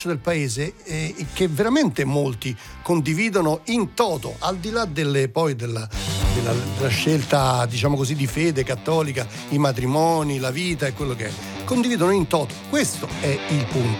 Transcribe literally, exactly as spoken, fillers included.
del paese eh, che veramente molti condividono in toto, al di là delle poi della, della, della scelta, diciamo così, di fede cattolica, i matrimoni, la vita e quello che è, condividono in toto. Questo è il punto.